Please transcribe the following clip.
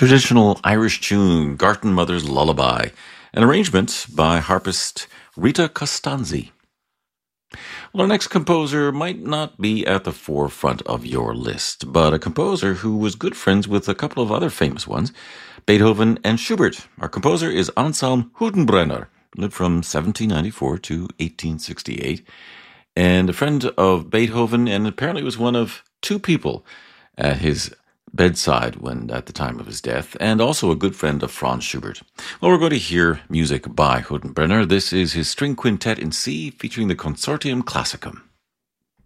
traditional Irish tune, Garton Mother's Lullaby, an arrangement by harpist Rita Costanzi. Well, our next composer might not be at the forefront of your list, but a composer who was good friends with a couple of other famous ones, Beethoven and Schubert. Our composer is Anselm Hüttenbrenner, lived from 1794 to 1868, and a friend of Beethoven, and apparently was one of two people at his bedside when at the time of his death, and also a good friend of Franz Schubert. Well, we're going to hear music by Hüttenbrenner. This is his string quintet in C featuring the Consortium Classicum.